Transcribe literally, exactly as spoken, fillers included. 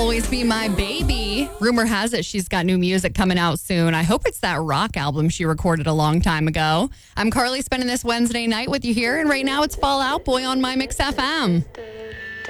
Always Be My Baby. Rumor has it she's got new music coming out soon. I hope it's that rock album she recorded a long time ago. I'm Carly, spending this Wednesday night with you here, and right now it's Fall Out Boy on My Mix F M.